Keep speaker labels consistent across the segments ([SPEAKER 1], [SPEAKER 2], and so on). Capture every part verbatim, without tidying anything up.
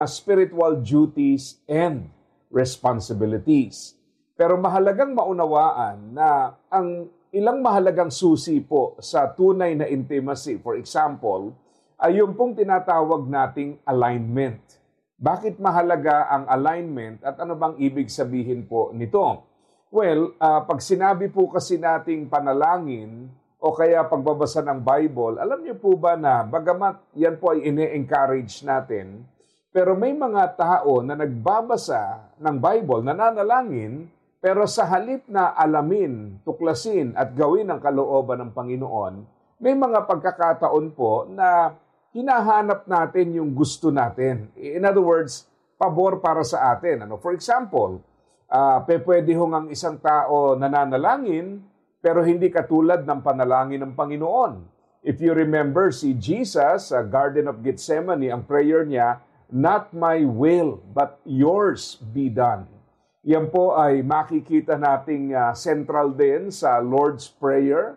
[SPEAKER 1] spiritual duties and responsibilities. Pero mahalagang maunawaan na ang ilang mahalagang susi po sa tunay na intimacy, for example, ay yung pong tinatawag nating alignment. Bakit mahalaga ang alignment at ano bang ibig sabihin po nito? Well, uh, pag sinabi po kasi nating panalangin o kaya pagbabasa ng Bible, alam niyo po ba na bagamat yan po ay ine-encourage natin, pero may mga tao na nagbabasa ng Bible, nananalangin, pero sa halip na alamin, tuklasin at gawin ang kalooban ng Panginoon, may mga pagkakataon po na hinahanap natin yung gusto natin. In other words, pabor para sa atin. Ano? For example, uh, pwede hong ang isang tao nananalangin, pero hindi katulad ng panalangin ng Panginoon. If you remember, si Jesus, sa Garden of Gethsemane, ang prayer niya, "Not my will, but yours be done." Yan po ay makikita nating uh, central din sa Lord's Prayer.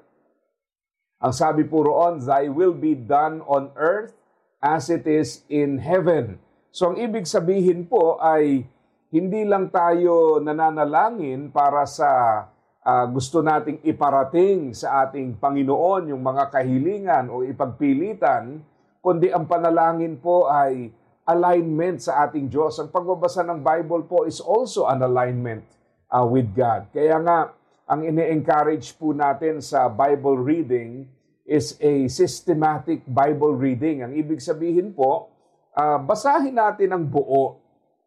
[SPEAKER 1] Ang sabi po roon, "Thy will be done on earth as it is in heaven." So ang ibig sabihin po ay hindi lang tayo nananalangin para sa uh, gusto nating iparating sa ating Panginoon yung mga kahilingan o ipagpilitan, kundi ang panalangin po ay alignment sa ating Diyos. Ang pagbabasa ng Bible po is also an alignment uh, with God. Kaya nga, ang ine-encourage po natin sa Bible reading is a systematic Bible reading. Ang ibig sabihin po, uh, basahin natin ang buo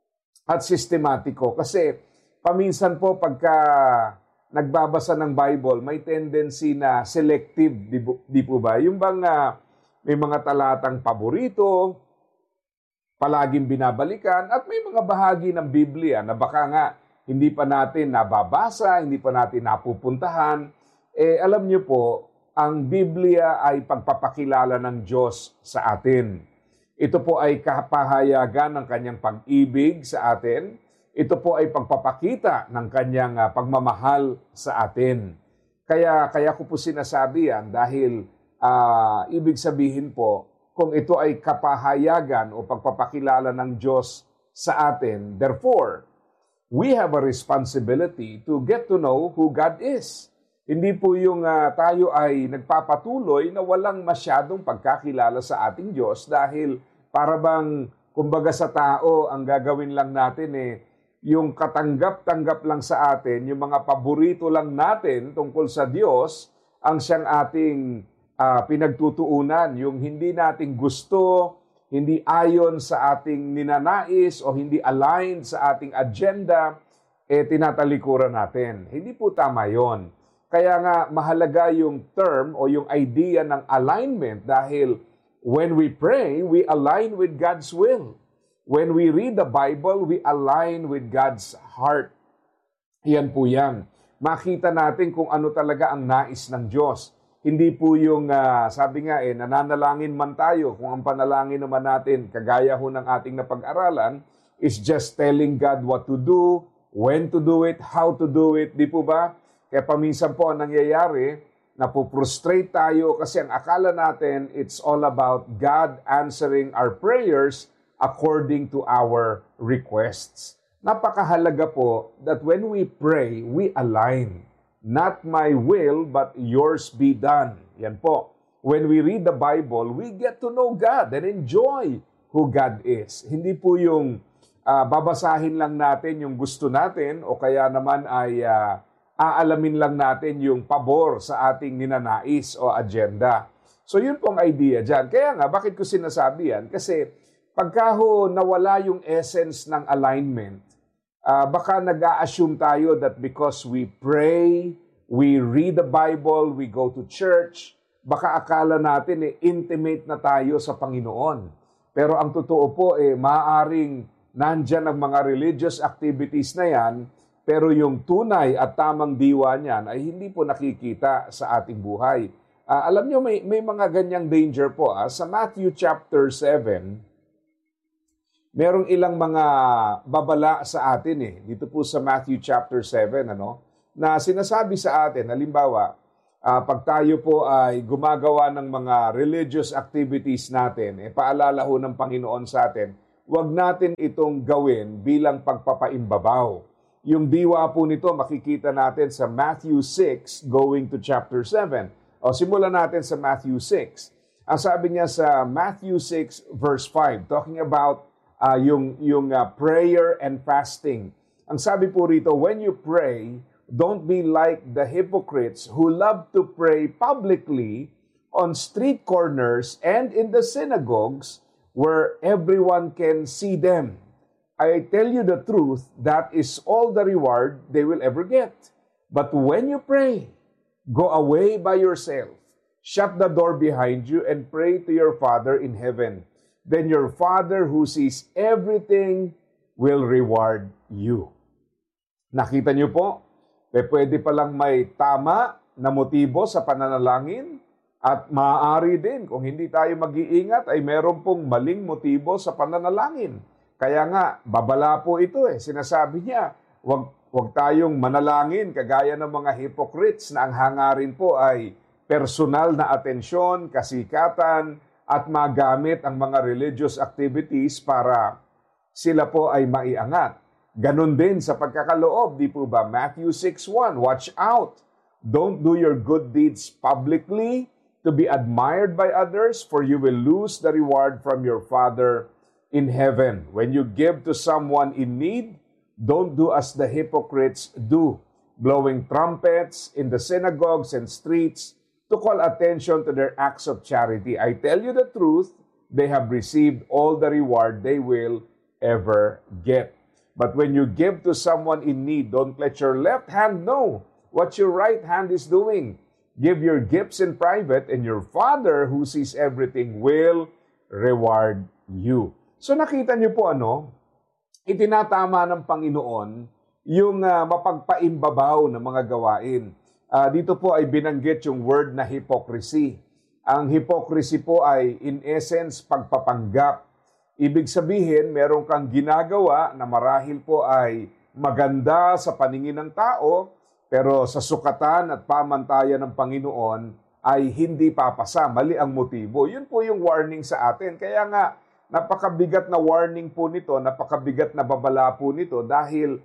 [SPEAKER 1] at sistematiko. Kasi paminsan po pagka nagbabasa ng Bible, may tendency na selective, di, di po ba? Yung bang uh, may mga talatang paborito, palaging binabalikan, at may mga bahagi ng Biblia na baka nga hindi pa natin nababasa, hindi pa natin napupuntahan. Eh, alam niyo po, ang Biblia ay pagpapakilala ng Diyos sa atin. Ito po ay kapahayagan ng kanyang pag-ibig sa atin. Ito po ay pagpapakita ng kanyang uh, pagmamahal sa atin. Kaya, kaya ko po sinasabi yan dahil uh, ibig sabihin po, kung ito ay kapahayagan o pagpapakilala ng Diyos sa atin, therefore, we have a responsibility to get to know who God is. Hindi po yung uh, tayo ay nagpapatuloy na walang masyadong pagkakilala sa ating Diyos dahil para bang, kumbaga sa tao, ang gagawin lang natin eh, yung katanggap-tanggap lang sa atin, yung mga paborito lang natin tungkol sa Diyos, ang siyang ating Uh, pinagtutuunan, yung hindi nating gusto, hindi ayon sa ating ninanais o hindi aligned sa ating agenda, eh tinatalikuran natin. Hindi po tama yon. Kaya nga mahalaga yung term o yung idea ng alignment dahil when we pray, we align with God's will. When we read the Bible, we align with God's heart. Yan po yan. Makita natin kung ano talaga ang nais ng Diyos. Hindi po yung, uh, sabi nga eh, nananalangin man tayo, kung ang panalangin naman natin, kagaya ho ng ating napag-aralan, is just telling God what to do, when to do it, how to do it, di po ba? Kaya paminsan po ang nangyayari, napuprostrate tayo kasi ang akala natin, it's all about God answering our prayers according to our requests. Napakahalaga po that when we pray, we align. Not my will, but yours be done. Yan po. When we read the Bible, we get to know God and enjoy who God is. Hindi po yung uh, babasahin lang natin yung gusto natin o kaya naman ay uh, aalamin lang natin yung pabor sa ating ninanais o agenda. So yun pong idea dyan. Kaya nga, bakit ko sinasabi yan? Kasi pagka ho nawala yung essence ng alignment, Uh, baka nag-a-assume tayo that because we pray, we read the Bible, we go to church, baka akala natin eh, intimate na tayo sa Panginoon. Pero ang totoo po, eh, maaaring nandyan ang mga religious activities na yan, pero yung tunay at tamang diwa niyan ay hindi po nakikita sa ating buhay. Uh, alam nyo, may, may mga ganyang danger po. Ah. Sa Matthew chapter seven, merong ilang mga babala sa atin eh. Dito po sa Matthew chapter seven, ano, na sinasabi sa atin, halimbawa, uh, pag tayo po ay gumagawa ng mga religious activities natin, eh, paalala ho ng Panginoon sa atin, wag natin itong gawin bilang pagpapaimbabaw. Yung diwa po nito makikita natin sa Matthew six going to chapter seven. O simulan natin sa Matthew six. Ang sabi niya sa Matthew six verse five, talking about uh, yung, yung uh, prayer and fasting. Ang sabi po rito, when you pray, don't be like the hypocrites who love to pray publicly on street corners and in the synagogues where everyone can see them. I tell you the truth, that is all the reward they will ever get. But when you pray, go away by yourself, shut the door behind you, and pray to your Father in heaven. Then your Father who sees everything will reward you. Nakita niyo po? E pwede palang may tama na motibo sa pananalangin at maaari din kung hindi tayo mag-iingat ay meron pong maling motibo sa pananalangin. Kaya nga, babala po ito eh. Sinasabi niya, wag, wag tayong manalangin kagaya ng mga hypocrites na ang hangarin po ay personal na atensyon, kasikatan, at magamit ang mga religious activities para sila po ay maiangat. Ganon din sa pagkakaloob, di po ba? Matthew six one, watch out! Don't do your good deeds publicly to be admired by others, for you will lose the reward from your Father in heaven. When you give to someone in need, don't do as the hypocrites do, blowing trumpets in the synagogues and streets to call attention to their acts of charity. I tell you the truth, they have received all the reward they will ever get. But when you give to someone in need, don't let your left hand know what your right hand is doing. Give your gifts in private, and your Father who sees everything will reward you. So nakita niyo po ano, itinatama ng Panginoon yung uh, mapagpaimbabaw ng mga gawain. Uh, dito po ay binanggit yung word na hypocrisy. Ang hypocrisy po ay in essence pagpapanggap. Ibig sabihin, meron kang ginagawa na marahil po ay maganda sa paningin ng tao, pero sa sukatan at pamantayan ng Panginoon ay hindi papasa. Mali ang motibo. Yun po yung warning sa atin. Kaya nga, napakabigat na warning po nito, napakabigat na babala po nito dahil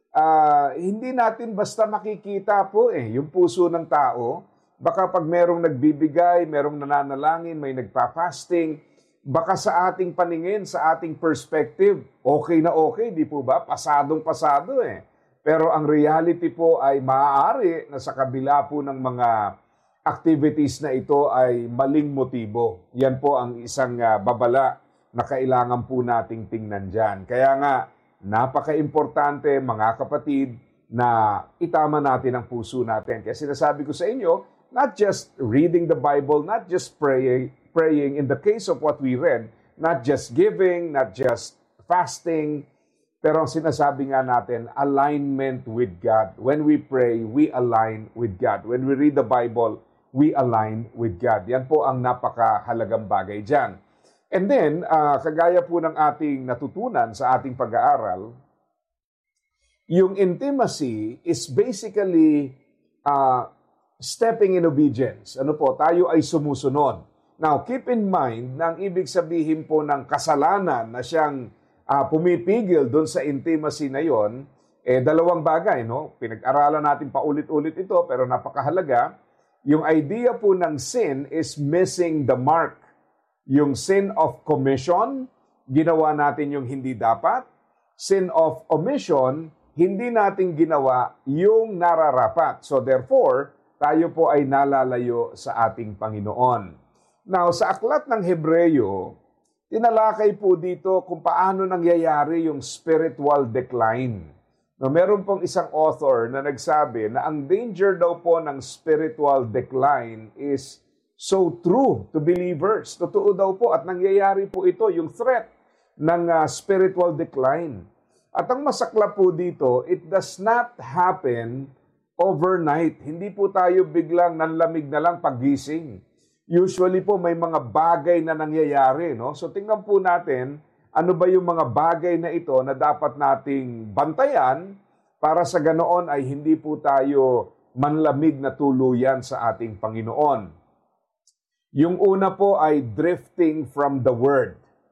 [SPEAKER 1] uh, hindi natin basta makikita po eh, yung puso ng tao. Baka pag merong nagbibigay, merong nananalangin, may nagpa-fasting, baka sa ating paningin, sa ating perspective, okay na okay, di po ba? Pasadong pasado eh. Pero ang reality po ay maaari na sa kabila po ng mga activities na ito ay maling motibo. Yan po ang isang uh, babala na kailangan po nating tingnan dyan. Kaya nga, napaka-importante mga kapatid na itama natin ang puso natin. Kaya sinasabi ko sa inyo, not just reading the Bible, not just praying, praying in the case of what we read, not just giving, not just fasting, pero ang sinasabi nga natin, alignment with God. When we pray, we align with God. When we read the Bible, we align with God. Yan po ang napakahalagang bagay dyan. And then, uh, kagaya po ng ating natutunan sa ating pag-aaral, yung intimacy is basically uh, stepping in obedience. Ano po, tayo ay sumusunod. Now, keep in mind na ang ibig sabihin po ng kasalanan na siyang uh, pumipigil doon sa intimacy na yon, eh dalawang bagay, no? Pinag-aralan natin paulit-ulit ito pero napakahalaga. Yung idea po ng sin is missing the mark. Yung sin of commission, ginawa natin yung hindi dapat. Sin of omission, hindi natin ginawa yung nararapat. So therefore, tayo po ay nalalayo sa ating Panginoon. Now, sa aklat ng Hebreyo, tinalakay po dito kung paano nangyayari yung spiritual decline. No, meron pong isang author na nagsabi na ang danger daw po ng spiritual decline is so true to believers. Totoo daw po at nangyayari po ito, yung threat ng uh, spiritual decline. At ang masakla po dito, it does not happen overnight. Hindi po tayo biglang nanlamig na lang paggising. Usually po may mga bagay na nangyayari, no? So tingnan po natin, ano ba yung mga bagay na ito na dapat nating bantayan para sa ganoon ay hindi po tayo manlamig na tuluyan sa ating Panginoon. Yung una po ay drifting from the Word.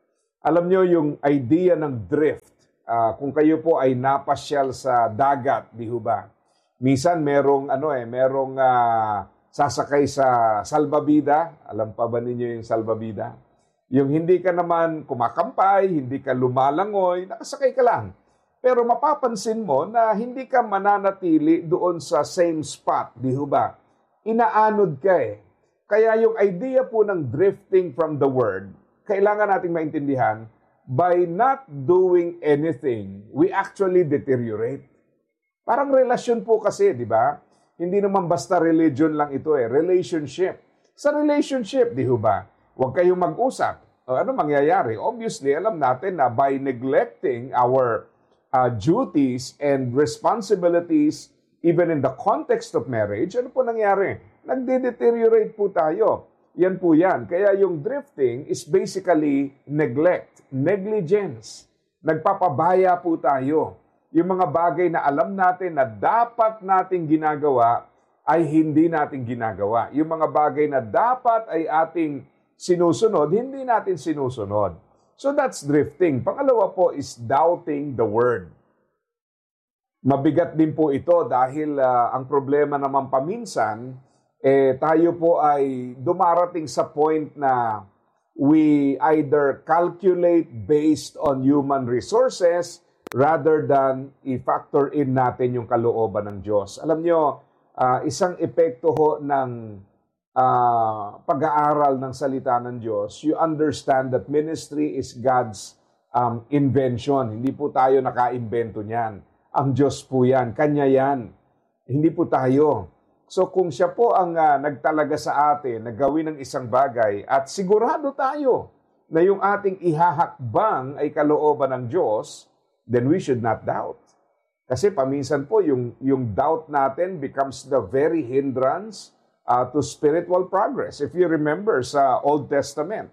[SPEAKER 1] Alam nyo yung idea ng drift, ah, kung kayo po ay napasyal sa dagat, di ho ba? Minsan merong ano eh, merong ah, sasakay sa salbabida. Alam pa ba ninyo yung salbabida? Yung hindi ka naman kumakampay, hindi ka lumalangoy, nakasakay ka lang. Pero mapapansin mo na hindi ka mananatili doon sa same spot, di ho ba? Inaanod ka eh. Kaya yung idea po ng drifting from the word, kailangan nating maintindihan, by not doing anything, we actually deteriorate. Parang relasyon po kasi, di ba? Hindi naman basta religion lang ito eh, relationship. Sa relationship, di ho ba? Huwag kayong mag-usap. O, ano mangyayari? Obviously, alam natin na by neglecting our uh, duties and responsibilities, even in the context of marriage, ano po nangyari? Nagde-deteriorate po tayo. Yan po yan. Kaya yung drifting is basically neglect, negligence. Nagpapabaya po tayo. Yung mga bagay na alam natin na dapat nating ginagawa ay hindi natin ginagawa. Yung mga bagay na dapat ay ating sinusunod, hindi natin sinusunod. So that's drifting. Pangalawa po is doubting the word. Mabigat din po ito dahil uh, ang problema naman paminsan, eh, tayo po ay dumarating sa point na we either calculate based on human resources rather than i-factor in natin yung kalooban ng Diyos. Alam nyo, uh, isang epekto ho ng uh, pag-aaral ng salita ng Diyos, you understand that ministry is God's um, invention. Hindi po tayo naka-invento niyan. Ang Diyos po yan. Kanya yan. Hindi po tayo. So kung siya po ang uh, nagtalaga sa atin na gawin ng isang bagay at sigurado tayo na yung ating ihahakbang ay kalooban ng Diyos, then we should not doubt. Kasi paminsan po yung, yung doubt natin becomes the very hindrance uh, to spiritual progress. If you remember sa Old Testament,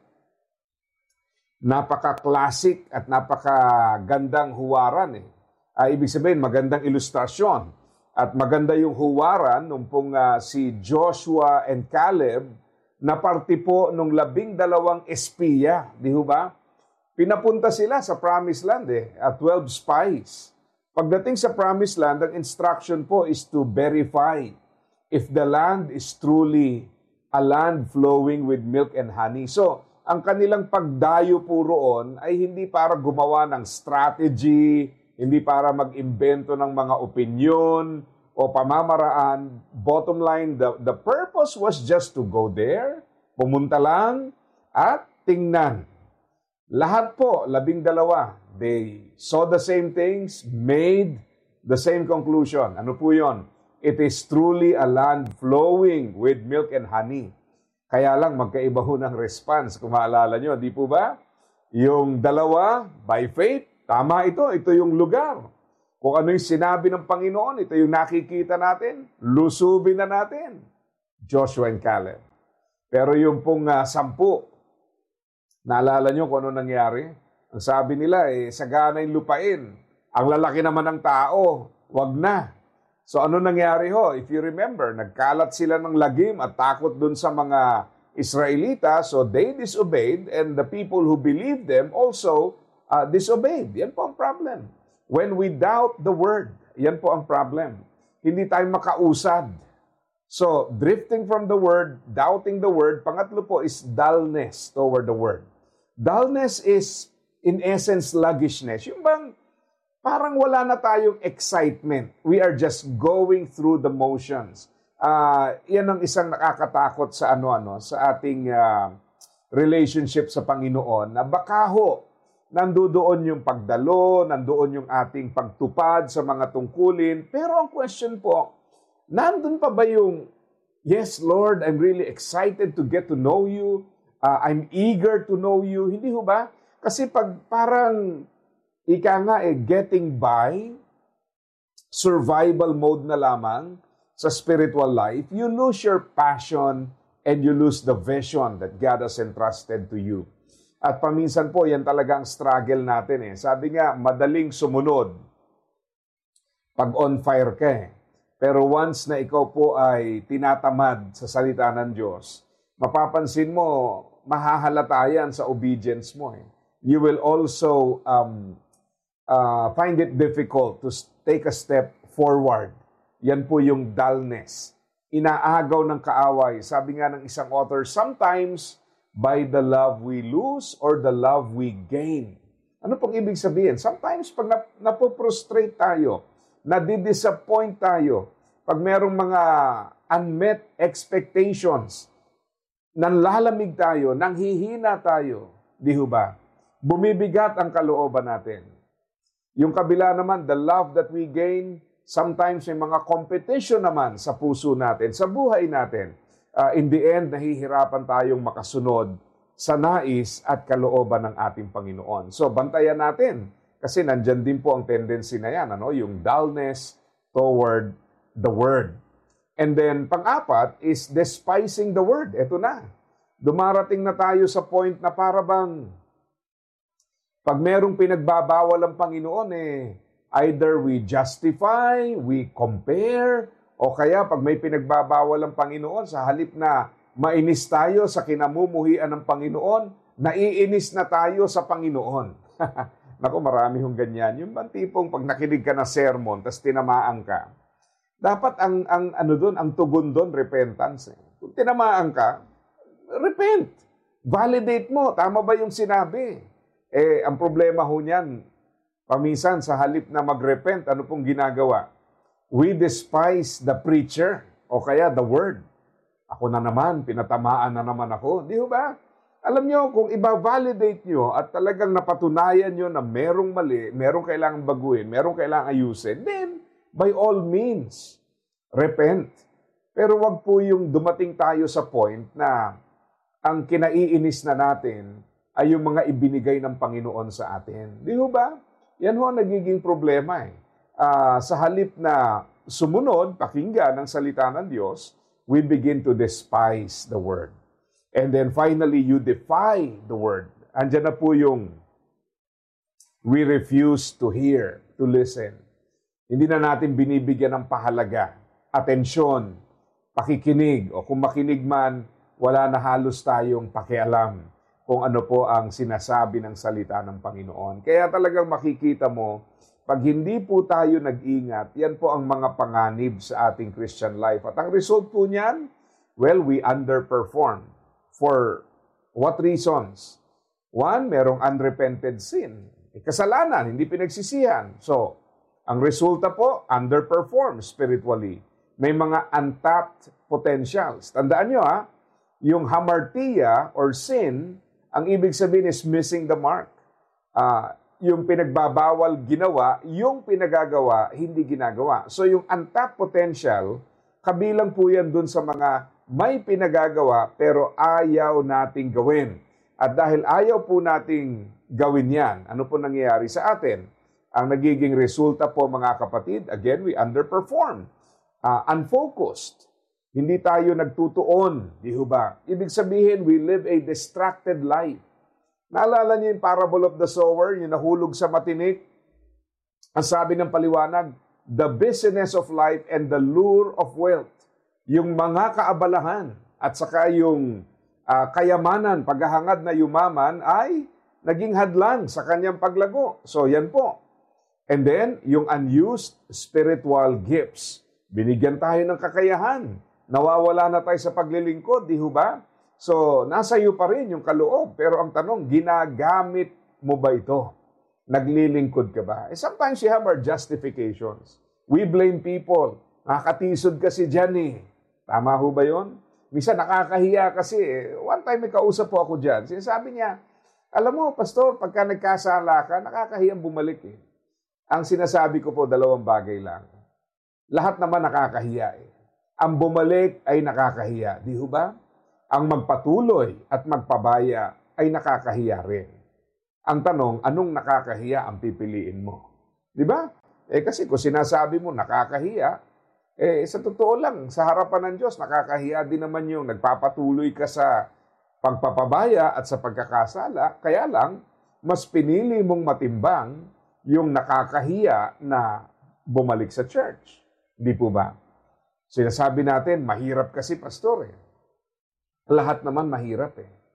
[SPEAKER 1] napaka-classic at napaka-gandang huwaran eh. Uh, ibig sabihin, magandang ilustrasyon. At maganda yung huwaran nung pong uh, si Joshua and Caleb na parte po nung labing dalawang espiya. Di ho ba? Pinapunta sila sa Promised Land eh, at twelve spies. Pagdating sa Promised Land, ang instruction po is to verify if the land is truly a land flowing with milk and honey. So, ang kanilang pagdayo po roon ay hindi para gumawa ng strategy, hindi para mag-imbento ng mga opinyon o pamamaraan. Bottom line, the, the purpose was just to go there, pumunta lang, at tingnan. Lahat po, labing dalawa, they saw the same things, made the same conclusion. Ano po yon? It is truly a land flowing with milk and honey. Kaya lang, magkaiba ho ng response. Kung maalala nyo, di po ba? Yung dalawa, by faith, tama ito, ito yung lugar. Kung ano yung sinabi ng Panginoon, ito yung nakikita natin, lusubin na natin. Joshua and Caleb. Pero yung pong uh, sampu, naalala nyo kung ano nangyari? Ang sabi nila, eh, sagana yung lupain. Ang lalaki naman ng tao, wag na. So ano nangyari ho? If you remember, nagkalat sila ng lagim at takot dun sa mga Israelita, so they disobeyed and the people who believed them also uh, disobeyed. Yan po ang problem. When we doubt the word, yan po ang problem. Hindi tayo makausad. So, drifting from the word, doubting the word, pangatlo po is dullness toward the word. Dullness is, in essence, sluggishness. Yung bang parang wala na tayong excitement. We are just going through the motions. Uh, yan ang isang nakakatakot sa ano-ano, sa ating uh, relationship sa Panginoon, na baka ho, nandoon yung pagdalo, nandoon yung ating pagtupad sa mga tungkulin. Pero ang question po, nandun pa ba yung, yes, Lord, I'm really excited to get to know you. Uh, I'm eager to know you. Hindi ho ba? Kasi pag parang, ika nga eh, getting by, survival mode na lamang sa spiritual life, you lose your passion and you lose the vision that God has entrusted to you. At paminsan po, yan talagang struggle natin eh. Sabi nga, madaling sumunod pag on fire ka eh. Pero once na ikaw po ay tinatamad sa salita ng Diyos, mapapansin mo, mahahalata yan sa obedience mo eh. you will also um, uh, find it difficult to take a step forward. Yan po yung dullness. Inaagaw ng kaaway. Sabi nga ng isang author, sometimes by the love we lose or the love we gain. Ano pong ibig sabihin? Sometimes pag nap- napoprostrate tayo, nadidisappoint tayo, pag merong mga unmet expectations, nanlalamig tayo, nanghihina tayo, di ho ba? Bumibigat ang kalooban natin. Yung kabila naman, the love that we gain, sometimes may mga competition naman sa puso natin, sa buhay natin. Uh, in the end, nahihirapan tayong makasunod sa nais at kalooban ng ating Panginoon. So, bantayan natin. Kasi nandyan din po ang tendency na yan, ano? Yung dullness toward the Word. And then, pang-apat is despising the Word. Ito na. Dumarating na tayo sa point na para bang pag merong pinagbabawal ang Panginoon, eh, either we justify, we compare, o kaya pag may pinagbabawal ang Panginoon, sa halip na mainis tayo sa kinamumuhian ng Panginoon, naiinis na tayo sa Panginoon. Naku, marami hong ganyan. Yung bang tipong pag nakinig ka na sermon, tas tinamaan ka, dapat ang, ang ano doon, ang tugon doon, repentance. Eh. Kung tinamaan ka, repent. Validate mo, tama ba yung sinabi? Eh, ang problema ho niyan, paminsan sa halip na magrepent, ano pong ginagawa? We despise the preacher o kaya the word. Ako na naman, pinatamaan na naman ako. Di ba? Alam nyo, kung iba-validate nyo at talagang napatunayan nyo na merong mali, merong kailangang baguhin, merong kailangang ayusin, then, by all means, repent. Pero wag po yung dumating tayo sa point na ang kinaiinis na natin ay yung mga ibinigay ng Panginoon sa atin. Di ba? Yan ho ang nagiging problema eh. Uh, sa halip na sumunod, pakinggan ang salita ng Diyos, we begin to despise the Word. And then finally, you defy the Word. Andiyan na po yung we refuse to hear, to listen. Hindi na natin binibigyan ng pahalaga, atensyon, pakikinig, o kung makinig man, wala na halos tayong pakialam kung ano po ang sinasabi ng salita ng Panginoon. Kaya talagang makikita mo, pag hindi po tayo nag-ingat, yan po ang mga panganib sa ating Christian life. At ang result po niyan, well, we underperform. For what reasons? One, merong unrepented sin. Kasalanan, hindi pinagsisihan. So, ang resulta po, underperform spiritually. May mga untapped potentials. Tandaan nyo ha, yung hamartia or sin, ang ibig sabihin is missing the mark. Uh, yung pinagbabawal ginawa, yung pinagagawa, hindi ginagawa. So yung untapped potential, kabilang po yan dun sa mga may pinagagawa pero ayaw nating gawin. At dahil ayaw po nating gawin yan, ano po nangyayari sa atin? Ang nagiging resulta po mga kapatid, again, we underperform. Uh, unfocused. Hindi tayo nagtutuon, di ho ba? Ibig sabihin, we live a distracted life. Naalala niyo yung parable of the sower, yung nahulog sa matinik? Ang sabi ng paliwanag, the busyness of life and the lure of wealth. Yung mga kaabalahan at saka yung uh, kayamanan, paghahangad na yumaman ay naging hadlang sa kanyang paglago. So yan po. And then, yung unused spiritual gifts. Binigyan tayo ng kakayahan. Nawawala na tayo sa paglilingkod, di ho ba? So, nasa iyo pa rin yung kaloob. Pero ang tanong, ginagamit mo ba ito? Naglilingkod ka ba? Eh, sometimes we have our justifications. We blame people. Nakakatisod kasi dyan eh. Tama ho ba yun? Minsan nakakahiya kasi. Eh. One time may kausap po ako dyan. Sinasabi niya, alam mo, pastor, pagka nagkasala ka, nakakahiyang bumalik eh. Ang sinasabi ko po, dalawang bagay lang. Lahat naman nakakahiya eh. Ang bumalik ay nakakahiya, di ho ba? Ang magpatuloy at magpabaya ay nakakahiya rin. Ang tanong, anong nakakahiya ang pipiliin mo? Di ba? Eh kasi kung sinasabi mo nakakahiya, eh sa totoo lang, sa harapan ng Diyos, nakakahiya din naman yung nagpapatuloy ka sa pagpapabaya at sa pagkakasala. Kaya lang, mas pinili mong matimbang yung nakakahiya na bumalik sa church. Di po ba? Sinasabi natin, mahirap kasi, pastor eh. Lahat naman mahirap eh.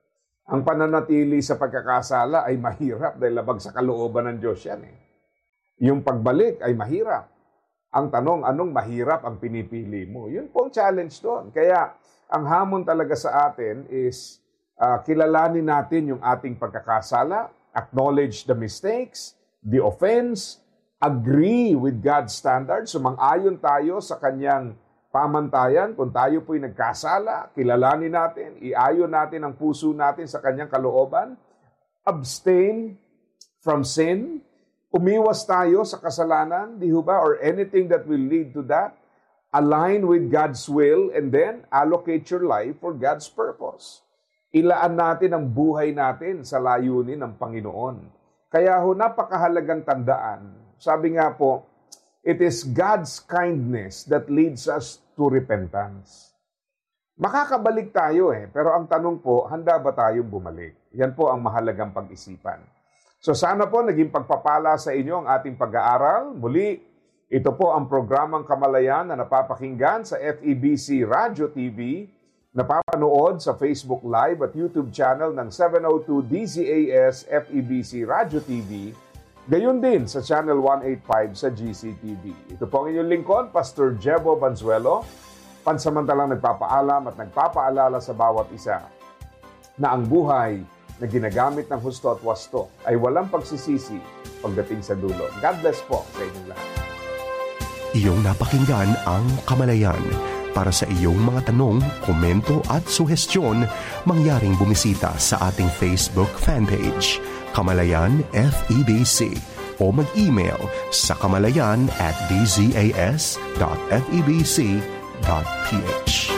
[SPEAKER 1] Ang pananatili sa pagkakasala ay mahirap dahil labag sa kalooban ng Diyos yan eh. Yung pagbalik ay mahirap. Ang tanong, anong mahirap ang pinipili mo? Yun po ang challenge doon. Kaya ang hamon talaga sa atin is uh, kilalanin natin yung ating pagkakasala, acknowledge the mistakes, the offense, agree with God's standards, sumang-ayon tayo sa kanyang pamantayan. Kung tayo po'y nagkasala, kilalanin natin, iayon natin ang puso natin sa kanyang kalooban, abstain from sin, umiwas tayo sa kasalanan, di ba, or anything that will lead to that, align with God's will, and then allocate your life for God's purpose. Ilaan natin ang buhay natin sa layunin ng Panginoon. Kaya ho, napakahalagang tandaan. Sabi nga po, it is God's kindness that leads us to repentance. Makakabalik tayo eh, pero ang tanong po, handa ba tayong bumalik? Yan po ang mahalagang pag-isipan. So sana po naging pagpapala sa inyo ang ating pag-aaral. Muli, ito po ang programang Kamalayan na napapakinggan sa F E B C Radio T V, napapanood sa Facebook Live at YouTube channel ng seven oh two D Z A S F E B C Radio T V, gayon din sa Channel one eighty-five sa G C T V. Ito po ang inyong lingkod, Pastor Jebo Banzuelo, pansamantalang nagpapaalam at nagpapaalala sa bawat isa na ang buhay na ginagamit ng husto at wasto ay walang pagsisisi pagdating sa dulo. God bless po sa inyong lahat.
[SPEAKER 2] Iyong napakinggan ang Kamalayan. Para sa iyong mga tanong, komento at suhestyon, mangyaring bumisita sa ating Facebook fanpage, Kamalayan F E B C, o mag-email sa kamalayan at d z a s dot f e b c dot p h.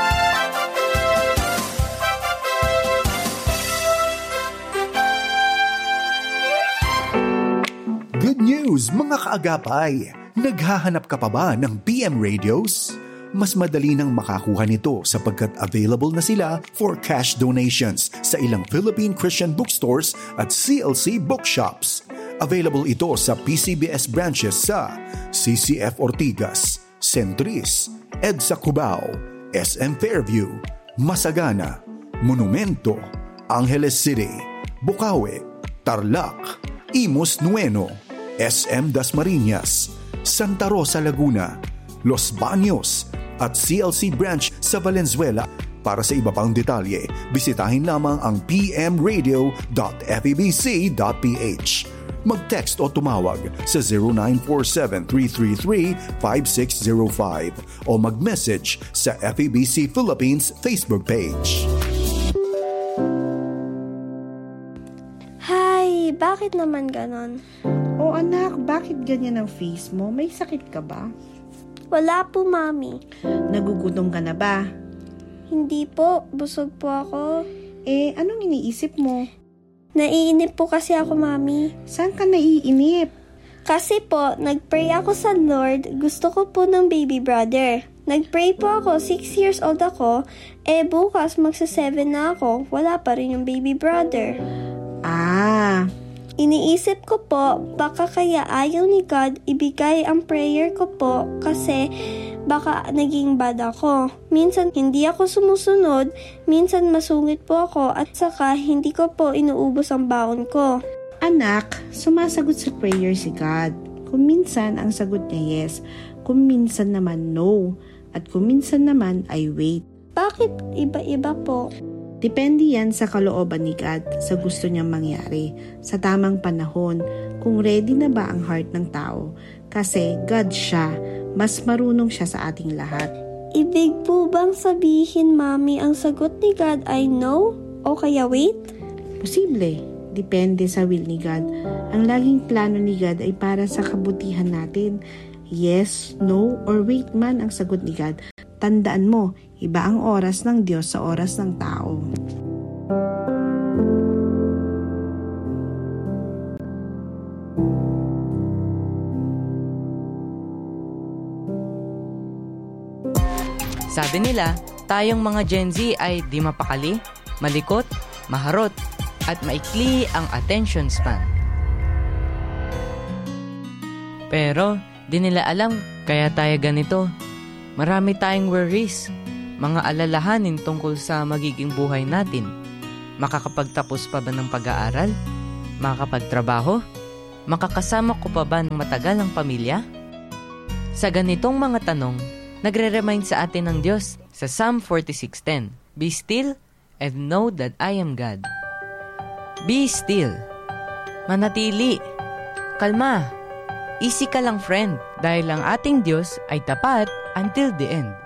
[SPEAKER 2] Good news mga kaagapay! Naghahanap ka pa ba ng P M radios? Mas madali nang makakuha nito sapagkat available na sila for cash donations sa ilang Philippine Christian bookstores at C L C bookshops. Available ito sa P C B S branches sa C C F Ortigas, Centris, EDSA Cubao, S M Fairview, Masagana, Monumento, Angeles City, Bukawi, Tarlac, Imus Nueno, S M Dasmariñas, Santa Rosa Laguna, Los Baños, at C L C branch sa Valenzuela. Para sa iba pang detalye, bisitahin lamang ang p m radio dot f e b c dot p h. Mag-text o tumawag sa zero nine four seven, three three three, five six zero five o mag-message sa F E B C Philippines Facebook page.
[SPEAKER 3] Hi, bakit naman ganon?
[SPEAKER 4] O anak, bakit ganyan ang face mo? May sakit ka ba?
[SPEAKER 3] Wala po, Mami.
[SPEAKER 4] Nagugutom ka na ba?
[SPEAKER 3] Hindi po, busog po ako.
[SPEAKER 4] Eh, anong iniisip mo?
[SPEAKER 3] Naiinip po kasi ako, Mami.
[SPEAKER 4] Saan ka naiinip?
[SPEAKER 3] Kasi po, nagpray ako sa Lord, gusto ko po ng baby brother. Nagpray po ako, six years old ako, eh bukas magsa seven na ako, wala pa rin yung baby brother.
[SPEAKER 4] Ah,
[SPEAKER 3] iniisip ko po, baka kaya ayaw ni God ibigay ang prayer ko po kasi baka naging bad ako. Minsan hindi ako sumusunod, minsan masungit po ako at saka hindi ko po inuubos ang baon ko.
[SPEAKER 4] anak, sumasagot sa prayer si God. Kung minsan ang sagot niya yes, kung minsan naman no, at kung minsan naman ay wait.
[SPEAKER 3] Bakit iba-iba po?
[SPEAKER 4] Depende yan sa kalooban ni God, sa gusto niyang mangyari, sa tamang panahon, kung ready na ba ang heart ng tao. Kasi God siya, mas marunong siya sa ating lahat.
[SPEAKER 3] Ibig po bang sabihin, Mami, ang sagot ni God ay no o kaya wait?
[SPEAKER 4] Posible, depende sa will ni God. Ang laging plano ni God ay para sa kabutihan natin. Yes, no, or wait man ang sagot ni God. Tandaan mo, iba ang oras ng Diyos sa oras ng tao.
[SPEAKER 5] Sabi nila, tayong mga Gen Z ay di mapakali, malikot, maharot, at maikli ang attention span. Pero, di nila alam kaya tayo ganito. Marami tayong worries, mga alalahanin tungkol sa magiging buhay natin. Makakapagtapos pa ba ng pag-aaral? Makakapagtrabaho? Makakasama ko pa ba ng matagal ang pamilya? Sa ganitong mga tanong, nagre-remind sa atin ng Diyos sa Psalm forty-six ten, Be still and know that I am God. Be still. Manatili. Kalma. Easy ka lang, friend, dahil ang ating Diyos ay tapat until the end.